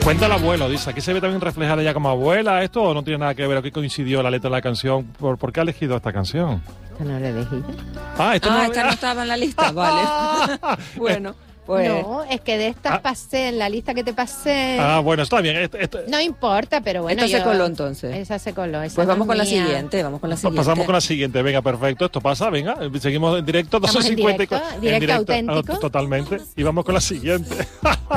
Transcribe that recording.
Cuenta el abuelo, dice, ¿aquí se ve también reflejada ella como abuela esto o no tiene nada que ver? ¿Aquí coincidió la letra de la canción? ¿Por qué ha elegido esta canción? ¿Esta no la elegí? Esta no estaba en la lista, vale. Bueno, pues... No, es que de estas pasé, en la lista que te pasé... Bueno, está bien. No importa, pero bueno, esta se coló entonces. Esa se coló, esa pues no vamos es con la mía. siguiente, Pasamos con la siguiente, venga, perfecto, esto pasa, venga, seguimos en directo, 12:50. Directo auténtico. Totalmente, y vamos con la siguiente.